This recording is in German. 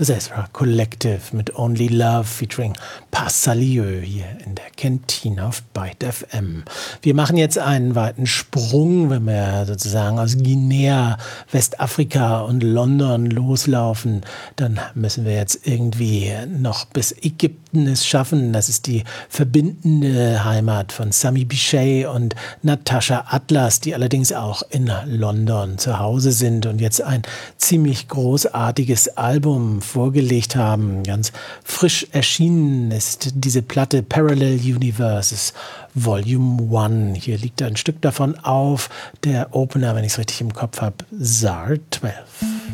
Das Ezra Collective mit Only Love featuring Passalieu hier in der Kantine auf Byte FM. Wir machen jetzt einen weiten Sprung, wenn wir sozusagen aus Guinea, Westafrika und London loslaufen, dann müssen wir jetzt irgendwie noch bis Ägypten es schaffen. Das ist die verbindende Heimat von Sami Bichet und Natascha Atlas, die allerdings auch in London zu Hause sind und jetzt ein ziemlich großartiges Album vorgelegt haben. Ganz frisch erschienen ist diese Platte Parallel Universes Volume 1. Hier liegt ein Stück davon auf. Der Opener, wenn ich es richtig im Kopf habe, SAR 12.